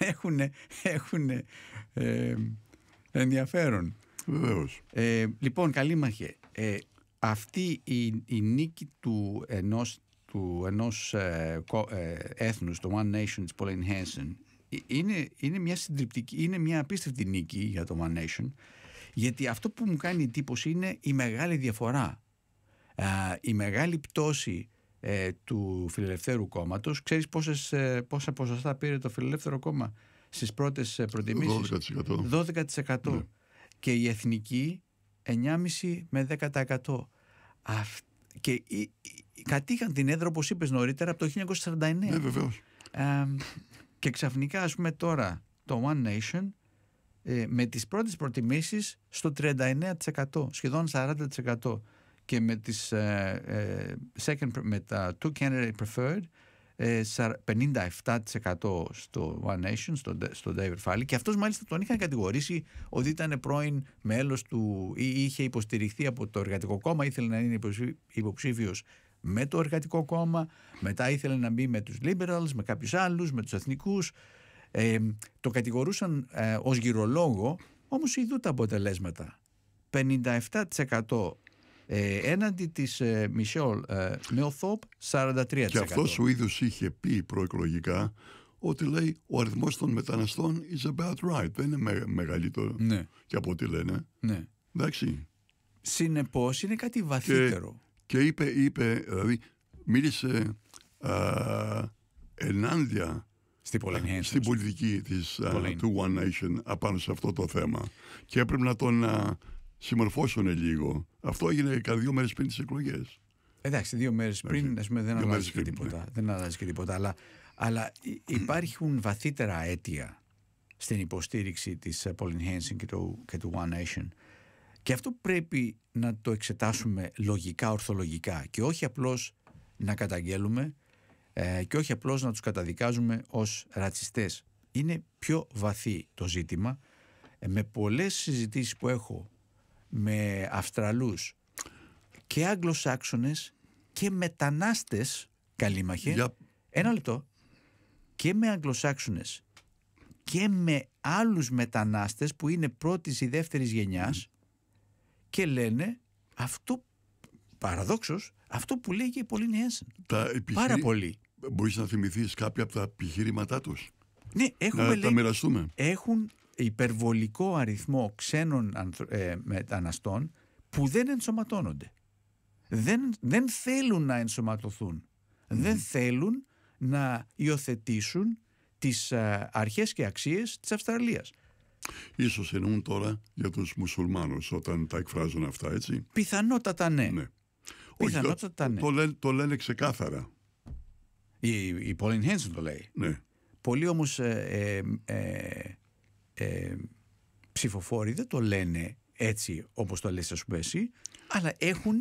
έχουν ενδιαφέρον. Βεβαίως. Λοιπόν, Καλήμαρχε, αυτή η νίκη του ενός έθνους, το One Nation της Pauline Hanson, είναι μια συντριπτική, είναι μια απίστευτη νίκη για το One Nation, γιατί αυτό που μου κάνει εντύπωση είναι η μεγάλη διαφορά, η μεγάλη πτώση του Φιλελευθέρου Κόμματος. Ξέρεις πόσα ποσοστά πήρε το Φιλελεύθερο Κόμμα στις πρώτες προτιμήσεις? 12%. Ναι. Και η Εθνική 9,5% με 10%. Και κατήχαν την έδρα, όπως είπες νωρίτερα, από το 1949. Ναι, βεβαίως. Και ξαφνικά, ας πούμε, τώρα το One Nation με τις πρώτες προτιμήσεις στο 39%, σχεδόν 40%, και με τις με τα two candidate preferred 57% στο One Nation, στο David Farley, και αυτός μάλιστα τον είχαν κατηγορήσει ότι ήταν πρώην μέλος του ή είχε υποστηριχθεί από το Εργατικό Κόμμα, ήθελε να είναι υποψήφιος με το Εργατικό Κόμμα, μετά ήθελε να μπει με τους liberals, με κάποιους άλλους, με τους εθνικούς. Το κατηγορούσαν ως γυρολόγο, όμως ειδού τα αποτελέσματα. 57% έναντι της Μισελ Μίλθορπ 43%. Και αυτός ο ίδιος είχε πει προεκλογικά ότι λέει ο αριθμός των μεταναστών is about right. Δεν είναι μεγαλύτερο, ναι, και από ό,τι λένε. Ναι. Εντάξει. Συνεπώς είναι κάτι βαθύτερο. Και είπε, δηλαδή μίλησε ενάντια στην πολιτική του One Nation απάνω σε αυτό το θέμα. Και έπρεπε να τον συμμορφώσουν λίγο. Αυτό έγινε κατά 2 μέρες πριν τις εκλογές. Εντάξει, 2 μέρες πριν, ας πούμε, δεν αλλάζει και τίποτα. Ναι. Δεν αλλάζει και τίποτα. Αλλά υπάρχουν βαθύτερα αίτια στην υποστήριξη της Pauline Hanson και του One Nation. Και αυτό πρέπει να το εξετάσουμε λογικά, ορθολογικά, και όχι απλώς να καταγγέλουμε και όχι απλώς να τους καταδικάζουμε ως ρατσιστές. Είναι πιο βαθύ το ζήτημα. Με πολλές συζητήσεις που έχω με Αυστραλούς και Αγγλοσάξονες και μετανάστες, Καλήμαχε, ένα λεπτό, και με Αγγλοσάξονες και με άλλους μετανάστες που είναι πρώτης ή δεύτερης γενιάς, και λένε αυτό, παραδόξως, αυτό που λέει και η Pauline Hanson. Πάρα πολύ. Μπορείς να θυμηθείς κάποια από τα επιχειρήματά τους? Ναι, τα μοιραστούμε. Έχουν υπερβολικό αριθμό ξένων μεταναστών που δεν ενσωματώνονται. Δεν θέλουν να ενσωματωθούν. Δεν θέλουν να υιοθετήσουν τις αρχές και αξίες της Αυστραλίας. Ίσως εννοούν τώρα για τους μουσουλμάνους όταν τα εκφράζουν αυτά, έτσι. Πιθανότατα ναι. Πιθανότατα ναι. Το λένε ξεκάθαρα. Η Pauline Hanson το λέει. Ναι. Πολλοί όμως ψηφοφόροι δεν το λένε έτσι όπως το λες, ας πούμε, εσύ, αλλά έχουν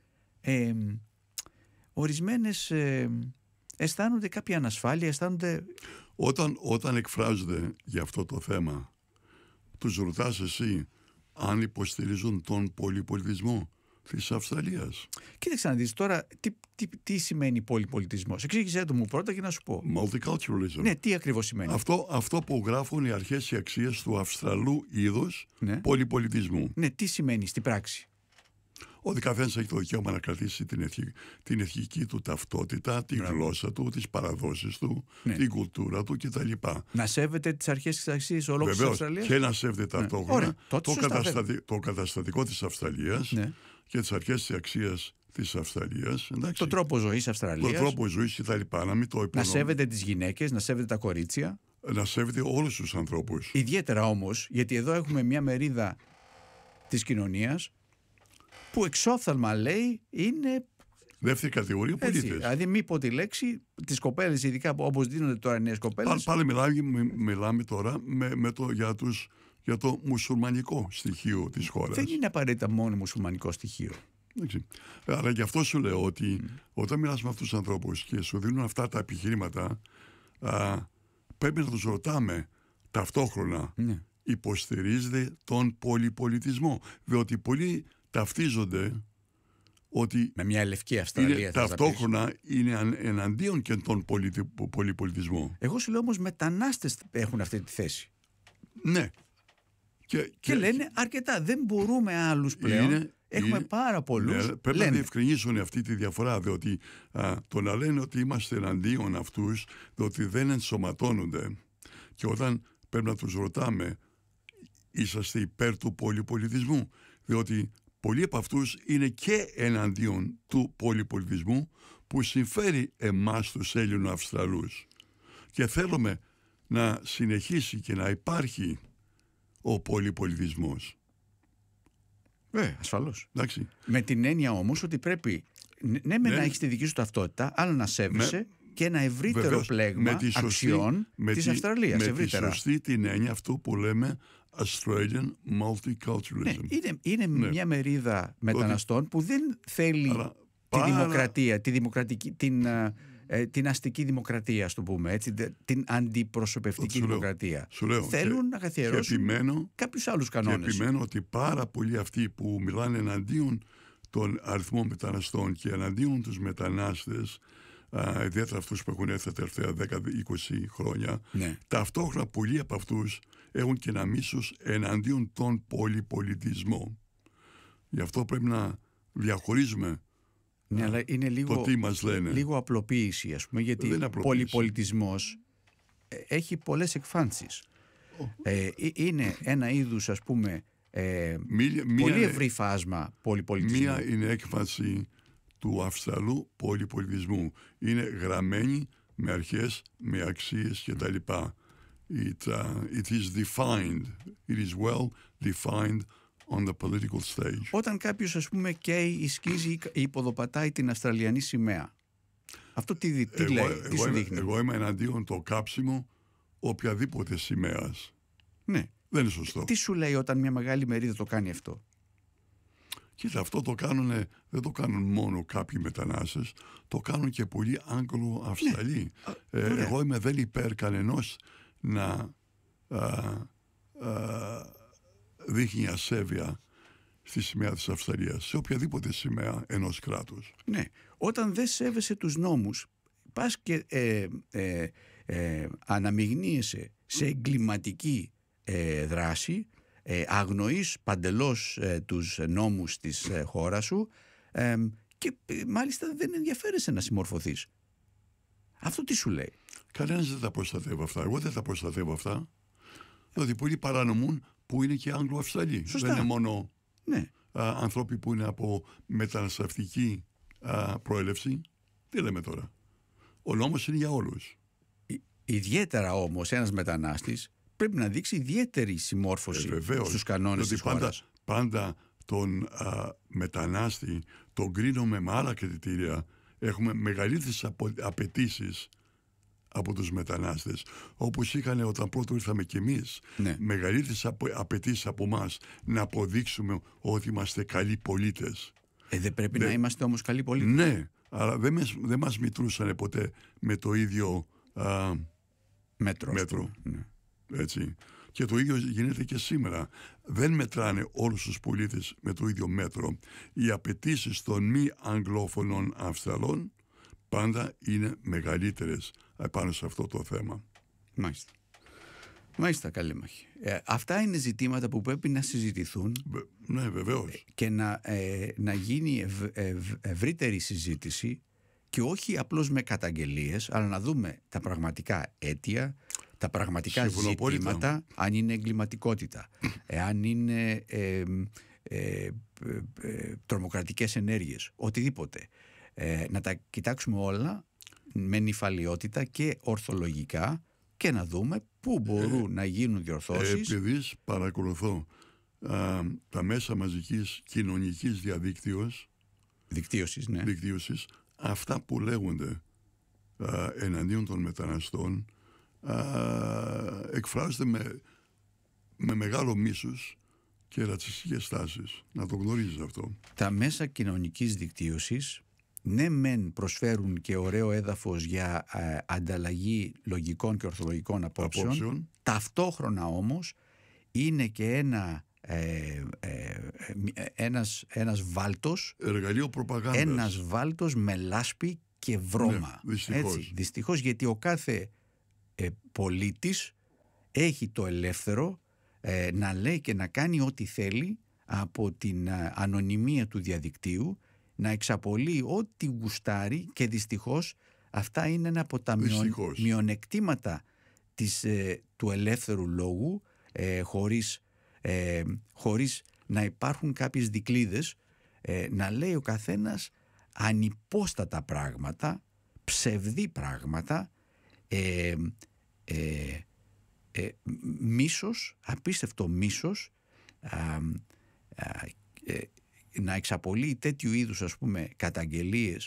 ορισμένες αισθάνονται κάποια ανασφάλεια, αισθάνονται... Όταν εκφράζονται για αυτό το θέμα, τους ρωτάς εσύ αν υποστηρίζουν τον πολυπολιτισμό της Αυστραλίας? Κοίταξε να δεις τώρα τι σημαίνει πολυπολιτισμός. Εξήγησέ το μου πρώτα και να σου πω. Multiculturalism. Ναι, τι ακριβώς σημαίνει? Αυτό που γράφουν οι αρχές και αξίες του Αυστραλού είδους, ναι, πολυπολιτισμού. Ναι, τι σημαίνει στην πράξη? Ότι καθένας έχει το δικαίωμα να κρατήσει την εθνική του ταυτότητα, τη γλώσσα του, τις παραδόσεις του, ναι, την κουλτούρα του κτλ. Να σέβεται τις αρχές της αξίας ολόκληρης της Αυστραλίας. Και να σέβεται ταυτόχρονα το καταστατικό της Αυστραλίας, ναι, και τις αρχές της αξίας της Αυστραλίας. Εντάξει. Το τρόπο ζωής Αυστραλίας. Το τρόπο ζωής κτλ. Να σέβεται τις γυναίκες, να σέβεται τα κορίτσια. Να σέβεται όλους τους ανθρώπους. Ιδιαίτερα όμως, γιατί εδώ έχουμε μια μερίδα της κοινωνίας που εξόφθαλμα λέει είναι δεύτερη κατηγορία πολίτες. Δηλαδή μη πω τη λέξη, τις κοπέλες ειδικά όπως δίνονται τώρα οι νέες κοπέλες. Πάλι μιλάμε τώρα για το μουσουλμανικό στοιχείο της χώρας. Δεν είναι απαραίτητα μόνο μουσουλμανικό στοιχείο. Αλλά γι' αυτό σου λέω ότι όταν μιλάς με αυτούς τους ανθρώπους και σου δίνουν αυτά τα επιχειρήματα, πρέπει να τους ρωτάμε ταυτόχρονα, υποστηρίζετε τον πολυπολιτισμό? Διότι πολλοί ταυτίζονται ότι με μια λευκή Αυστραλία ταυτόχρονα είναι εναντίον και τον πολυπολιτισμό. Εγώ σου λέω όμως μετανάστες έχουν αυτή τη θέση. Ναι. Και λένε αρκετά. Δεν μπορούμε άλλους πλέον. Έχουμε πάρα πολλούς. Ναι, πρέπει να διευκρινίσουν αυτή τη διαφορά, διότι το να λένε ότι είμαστε εναντίον αυτούς, διότι δεν ενσωματώνονται. Και όταν πρέπει να τους ρωτάμε, είσαστε υπέρ του πολυπολιτισμού, διότι πολλοί από αυτούς είναι και εναντίον του πολυπολιτισμού που συμφέρει εμάς τους Έλληνο-Αυστραλούς. Και θέλουμε να συνεχίσει και να υπάρχει ο πολυπολιτισμός. Ασφαλώς. Εντάξει. Με την έννοια όμως ότι πρέπει να έχεις τη δική σου ταυτότητα, αλλά να σέβεσαι και ένα ευρύτερο πλέγμα αξιών της Αυστραλίας. Με τη σωστή την έννοια αυτό που λέμε Australian multiculturalism. Είναι μια μερίδα μεταναστών που δεν θέλει τη δημοκρατία, την αστική δημοκρατία, ας το πούμε έτσι, την αντιπροσωπευτική δημοκρατία. Θέλουν να καθιερώσουν κάποιους άλλους κανόνες. Και επιμένω ότι πάρα πολλοί αυτοί που μιλάνε εναντίον των αριθμών μεταναστών και εναντίον τους μετανάστες, ιδιαίτερα αυτούς που έχουν έρθει τα τελευταία 10-20 χρόνια, ταυτόχρονα πολλοί από αυτούς έχουν και ένα μίσος εναντίον των πολυπολιτισμών. Γι' αυτό πρέπει να διαχωρίζουμε. Ναι, αλλά είναι λίγο απλοποίηση, ας πούμε, γιατί ο πολυπολιτισμός έχει πολλές εκφάνσεις. Είναι ένα είδους, ας πούμε, πολύ ευρύ φάσμα πολυπολιτισμού. Μία είναι έκφανση του Αυστραλού πολυπολιτισμού. Είναι γραμμένη με αρχές, με αξίες κτλ. It is defined. It is well defined on the political stage. Όταν κάποιος, ας πούμε, καίει, σκίζει ή υποδοπατάει την Αυστραλιανή σημαία, αυτό τι λέει, τι σου δείχνει? Εγώ είμαι εναντίον το κάψιμο οποιαδήποτε σημαίας. Ναι. Δεν είναι σωστό. Τι σου λέει όταν μια μεγάλη μερίδα το κάνει αυτό? Κοίτα, αυτό δεν το κάνουν μόνο κάποιοι μετανάστες, το κάνουν και πολλοί Άγγλο-Αυστραλοί. Εγώ είμαι δεν υπέρ κανενός να δείχνει ασέβεια στη σημαία της Αυστραλίας, σε οποιαδήποτε σημαία ενός κράτους. Ναι, όταν δεν σέβεσαι τους νόμους, πας και αναμειγνύεσαι σε εγκληματική δράση, αγνοείς παντελώς τους νόμους της χώρας σου και μάλιστα δεν ενδιαφέρεσαι να συμμορφωθείς. Αυτό τι σου λέει? Κανένας δεν τα προστατεύει αυτά. Εγώ δεν τα προστατεύω αυτά. Διότι πολλοί παρανομούν που είναι και Άγγλο-Αυστραλοί. Δεν είναι μόνο άνθρωποι που είναι από μεταναστευτική προέλευση. Τι λέμε τώρα? Ο νόμος είναι για όλους. Ιδιαίτερα όμως ένας μετανάστης πρέπει να δείξει ιδιαίτερη συμμόρφωση στους κανόνες της χώρας. Πάντα τον μετανάστη τον κρίνουμε με άλλα κριτήρια. Έχουμε μεγαλύτερες απαιτήσεις από τους μετανάστες, όπως είχαν όταν πρώτο ήρθαμε κι εμείς. Μεγαλύτερες απαιτήσεις από εμάς να αποδείξουμε ότι είμαστε καλοί πολίτες. Δεν πρέπει να είμαστε όμως καλοί πολίτες? Ναι, αλλά δεν μας μετρούσαν ποτέ με το ίδιο μέτρο. Ναι. Έτσι. Και το ίδιο γίνεται και σήμερα. Δεν μετράνε όλους τους πολίτες με το ίδιο μέτρο. Οι απαιτήσεις των μη αγγλόφωνων Αυστραλών πάντα είναι μεγαλύτερες πάνω σε αυτό το θέμα. Μάλιστα, Καλέμαχη. Αυτά είναι ζητήματα που πρέπει να συζητηθούν. Ναι, βεβαίως. Και να γίνει ευρύτερη συζήτηση και όχι απλώς με καταγγελίες, αλλά να δούμε τα πραγματικά αίτια, τα πραγματικά ζητήματα, αν είναι εγκληματικότητα, αν είναι τρομοκρατικές ενέργειες, οτιδήποτε. Να τα κοιτάξουμε όλα με νυφαλιότητα και ορθολογικά και να δούμε πού μπορούν να γίνουν διορθώσεις. Επειδή παρακολουθώ τα μέσα μαζικής κοινωνικής δικτύωσης, αυτά που λέγονται εναντίον των μεταναστών εκφράζονται με μεγάλο μίσος και ρατσιστικές τάσεις. Να το γνωρίζεις αυτό. Τα μέσα κοινωνικής δικτύωσης ναι μεν προσφέρουν και ωραίο έδαφος για ανταλλαγή λογικών και ορθολογικών απόψεων. Ταυτόχρονα όμως είναι και ένα ένας βάλτος, εργαλείο προπαγάνδας. ένας βάλτος με λάσπη και βρώμα. Ναι, δυστυχώς. Έτσι, δυστυχώς, γιατί ο κάθε πολίτης έχει το ελεύθερο να λέει και να κάνει ό,τι θέλει από την ανωνυμία του διαδικτύου, να εξαπολύει ό,τι γουστάρει, και δυστυχώς αυτά είναι ένα από τα μειονεκτήματα του ελεύθερου λόγου, χωρίς να υπάρχουν κάποιες δικλείδες, να λέει ο καθένας ανυπόστατα πράγματα, ψευδή πράγματα, μίσος, απίστευτο μίσος, να εξαπολύει τέτοιου είδους, ας πούμε, καταγγελίες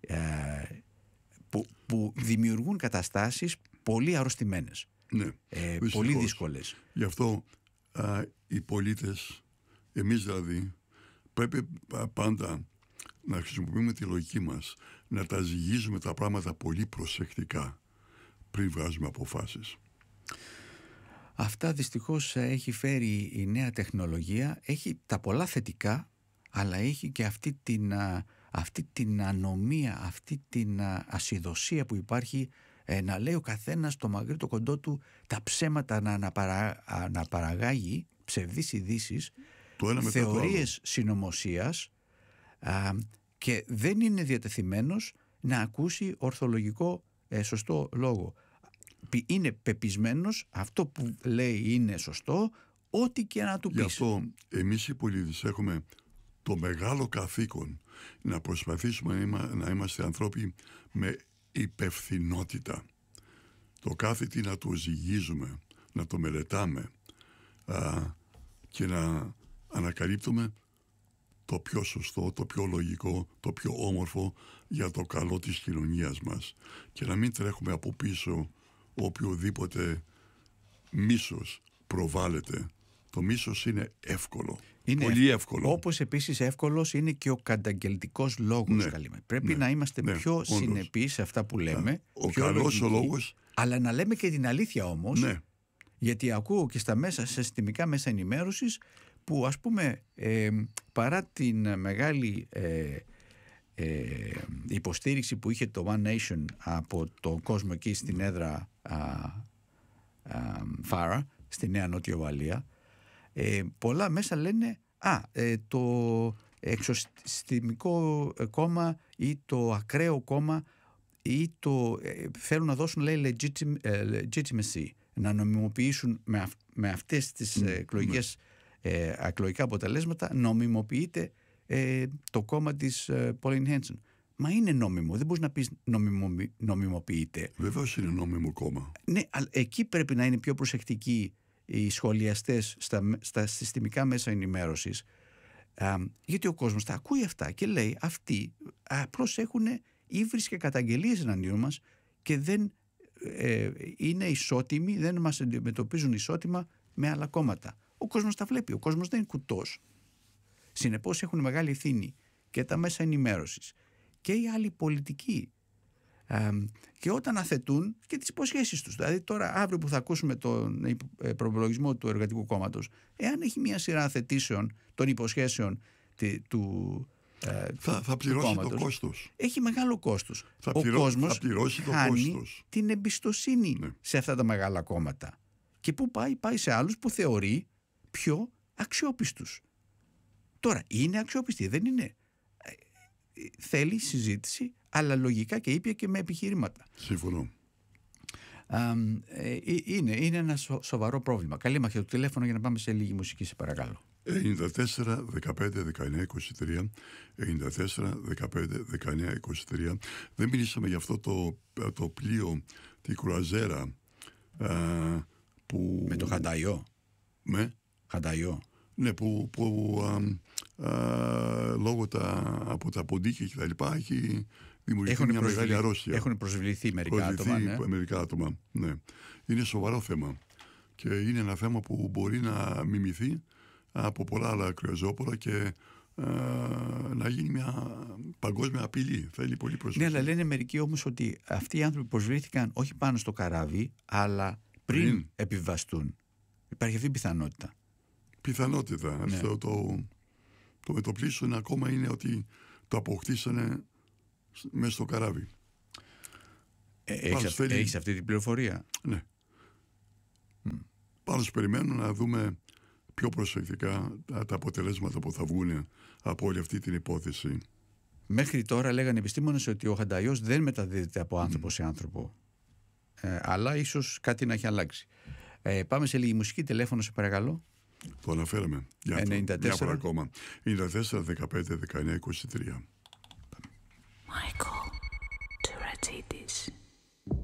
που δημιουργούν καταστάσεις πολύ αρρωστημένες, ναι, πολύ δύσκολες. Γι' αυτό οι πολίτες, εμείς δηλαδή, πρέπει πάντα να χρησιμοποιούμε τη λογική μας, να τα ζυγίζουμε τα πράγματα πολύ προσεκτικά πριν βγάζουμε αποφάσεις. Αυτά δυστυχώς έχει φέρει η νέα τεχνολογία. Έχει τα πολλά θετικά, αλλά έχει και αυτή την ανομία, αυτή την ασυδοσία που υπάρχει, να λέει ο καθένας το μαγρί το κοντό του, τα ψέματα να παραγάγει, ψευδείς ειδήσεις, θεωρίες συνωμοσίας, και δεν είναι διατεθειμένος να ακούσει ορθολογικό σωστό λόγο. Είναι πεπισμένος αυτό που λέει είναι σωστό, ό,τι και να του πεις. Γι' αυτό εμείς οι πολίτες έχουμε το μεγάλο καθήκον να προσπαθήσουμε να είμαστε ανθρώποι με υπευθυνότητα. Το κάθε τι να το ζυγίζουμε, να το μελετάμε και να ανακαλύπτουμε το πιο σωστό, το πιο λογικό, το πιο όμορφο για το καλό της κοινωνίας μας, και να μην τρέχουμε από πίσω οποιοδήποτε μίσος προβάλλεται. Το μίσος είναι εύκολο, πολύ εύκολο. Όπως επίσης εύκολος είναι και ο καταγγελτικός λόγος. Πρέπει να είμαστε πιο συνεπείς σε αυτά που λέμε, ο πιο καλός λογικοί, ο λόγος, αλλά να λέμε και την αλήθεια όμως. Ναι. Γιατί ακούω και σε συστημικά μέσα ενημέρωσης που, ας πούμε, παρά την μεγάλη υποστήριξη που είχε το One Nation από τον κόσμο εκεί στην έδρα Φάρα, στη Νέα Νότια Ουαλία, πολλά μέσα λένε το εξωσυστημικό κόμμα ή το ακραίο κόμμα ή θέλουν να δώσουν, λέει, legitimacy, να νομιμοποιήσουν με αυτές τις εκλογικά αποτελέσματα, νομιμοποιείται το κόμμα της Pauline Hanson. Μα είναι νόμιμο, δεν μπορείς να πεις νομιμοποιείται. Βεβαίως είναι νόμιμο κόμμα. Ναι, αλλά εκεί πρέπει να είναι πιο προσεκτικοί οι σχολιαστές στα συστημικά μέσα ενημέρωσης, γιατί ο κόσμος τα ακούει αυτά και λέει αυτοί απλώς έχουν ύβρις και καταγγελίες εναντίον μας και δεν είναι ισότιμοι, δεν μας αντιμετωπίζουν ισότιμα με άλλα κόμματα. Ο κόσμος τα βλέπει, ο κόσμος δεν είναι κουτός. Συνεπώς έχουν μεγάλη ευθύνη και τα μέσα ενημέρωσης και οι άλλοι πολιτικοί, και όταν αθετούν και τις υποσχέσεις τους. Δηλαδή τώρα αύριο που θα ακούσουμε τον προπολογισμό του Εργατικού Κόμματος, εάν έχει μια σειρά αθετήσεων των υποσχέσεων του θα πληρώσει το κόστος. Έχει μεγάλο κόστος. Ο κόσμος χάνει την εμπιστοσύνη σε αυτά τα μεγάλα κόμματα. Και πού πάει σε άλλους που θεωρεί πιο αξιόπιστους. Τώρα, είναι αξιόπιστοι, δεν είναι. Θέλει συζήτηση, αλλά λογικά και ήπια και με επιχειρήματα. Συμφωνώ. Είναι ένα σοβαρό πρόβλημα. Καλή μάχη το τηλέφωνο για να πάμε σε λίγη μουσική, σε παρακαλώ. 94 15 19 23 94 15 19 23. Δεν μιλήσαμε για αυτό το πλοίο, τη κρουαζέρα που... Με το Χανταϊό. Χανταϊό. Ναι, που λόγω από τα ποντίκια και τα λοιπά έχει δημιουργηθεί μια μεγάλη αρρώστια. Έχουν προσβληθεί μερικά άτομα. Ναι. Είναι σοβαρό θέμα και είναι ένα θέμα που μπορεί να μιμηθεί από πολλά άλλα κρουαζόπλοα και να γίνει μια παγκόσμια απειλή. Θέλει πολύ προσοχή. Ναι, αλλά λένε μερικοί όμως ότι αυτοί οι άνθρωποι προσβλήθηκαν όχι πάνω στο καράβι, αλλά πριν επιβαστούν. Υπάρχει αυτή η πιθανότητα. πιθανότητα. Ναι. Αυτό το μετοπλήσουν ακόμα είναι ότι το αποκτήσανε μέσα στο καράβι. Έχεις αυτή την πληροφορία? Ναι. Πάντως περιμένω να δούμε πιο προσεκτικά τα αποτελέσματα που θα βγουν από όλη αυτή την υπόθεση. Μέχρι τώρα λέγανε οι επιστήμονες ότι ο χανταϊός δεν μεταδίδεται από άνθρωπο σε άνθρωπο. Αλλά ίσως κάτι να έχει αλλάξει. Πάμε σε λίγη μουσική. Τηλέφωνο, σε παρακαλώ. Το αναφέραμε. Για 94. Μια φορά ακόμα. 94, 15, 19, 23. Michael Tsouratzidis.